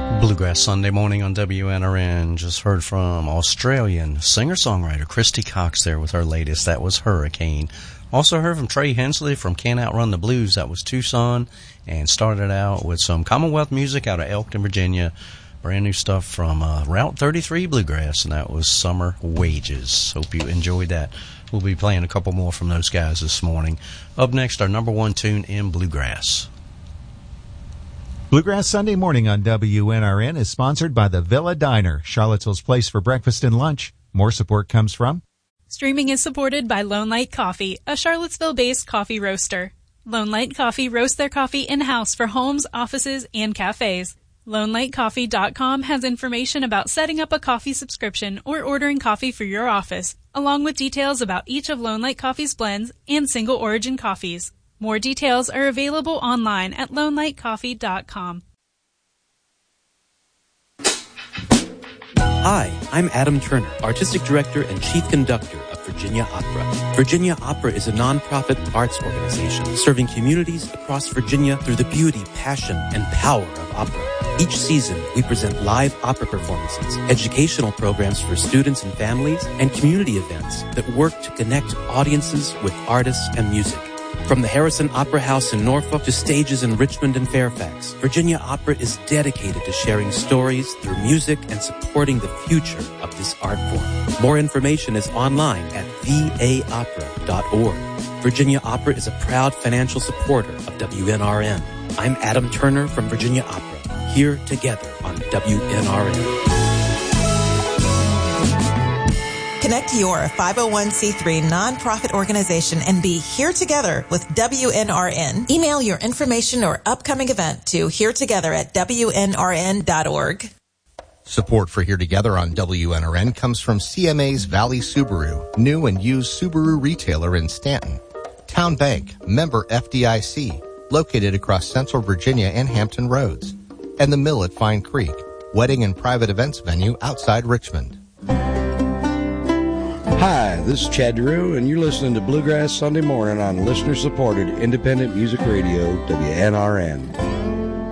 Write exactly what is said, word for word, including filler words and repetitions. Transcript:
Bluegrass Sunday morning on W N R N. Just heard from Australian singer-songwriter Christy Cox there with her latest. That was Hurricane. Also heard from Trey Hensley from Can't Outrun the Blues. That was Tucson. And started out with some Commonwealth music out of Elkton, Virginia. Brand new stuff from uh, Route thirty-three Bluegrass, and that was Summer Wages. Hope you enjoyed that. We'll be playing a couple more from those guys this morning. Up next, our number one tune in Bluegrass. Bluegrass Sunday morning on W N R N is sponsored by the Villa Diner, Charlottesville's place for breakfast and lunch. More support comes from... Streaming is supported by Lone Light Coffee, a Charlottesville-based coffee roaster. Lone Light Coffee roasts their coffee in-house for homes, offices, and cafes. Lone Light Coffee dot com has information about setting up a coffee subscription or ordering coffee for your office, along with details about each of Lone Light Coffee's blends and single origin coffees. More details are available online at Lone Light Coffee dot com. Hi, I'm Adam Turner, Artistic Director and Chief Conductor of Virginia Opera. Virginia Opera is a nonprofit arts organization serving communities across Virginia through the beauty, passion, and power of opera. Each season, we present live opera performances, educational programs for students and families, and community events that work to connect audiences with artists and music. From the Harrison Opera House in Norfolk to stages in Richmond and Fairfax, Virginia Opera is dedicated to sharing stories through music and supporting the future of this art form. More information is online at v a opera dot org. Virginia Opera is a proud financial supporter of W N R N. I'm Adam Turner from Virginia Opera, here together on W N R N. Connect your five oh one c three nonprofit organization and be here together with W N R N. Email your information or upcoming event to here together at w n r n dot org. Support for Here Together on W N R N comes from C M A's Valley Subaru, new and used Subaru retailer in Stanton. Town Bank, member F D I C, located across Central Virginia and Hampton Roads. And the Mill at Fine Creek, wedding and private events venue outside Richmond. Hi, this is Chad Drew, and you're listening to Bluegrass Sunday morning on listener-supported independent music radio, W N R N.